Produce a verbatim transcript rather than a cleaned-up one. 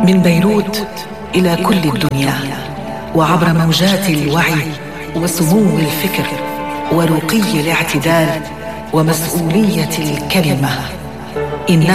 من بيروت إلى كل الدنيا، وعبر موجات الوعي وسمو الفكر ورقي الاعتدال ومسؤولية الكلمة. إن